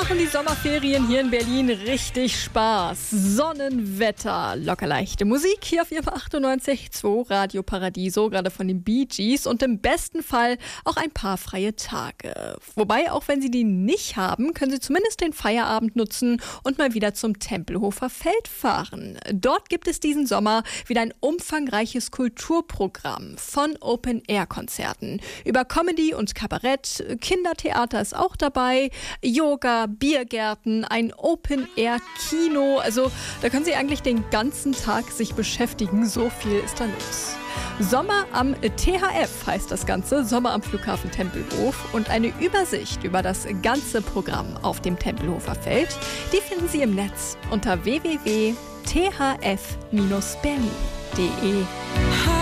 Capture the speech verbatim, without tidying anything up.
machen die Sommerferien hier in Berlin richtig Spaß. Sonnenwetter, locker leichte Musik hier auf Ihrem achtundneunzig Komma zwei Radio Paradiso, gerade von den Bee Gees und im besten Fall auch ein paar freie Tage. Wobei, auch wenn Sie die nicht haben, können Sie zumindest den Feierabend nutzen und mal wieder zum Tempelhofer Feld fahren. Dort gibt es diesen Sommer wieder ein umfangreiches Kulturprogramm von Open-Air-Konzerten über Comedy und Kabarett, Kindertheater ist auch dabei, Yoga, Biergärten, ein Open-Air-Kino. Also da können Sie eigentlich den ganzen Tag sich beschäftigen, so viel ist da los. Sommer am T H F heißt das Ganze, Sommer am Flughafen Tempelhof. Und eine Übersicht über das ganze Programm auf dem Tempelhofer Feld, die finden Sie im Netz unter w w w punkt t h f bindestrich berlin punkt d e.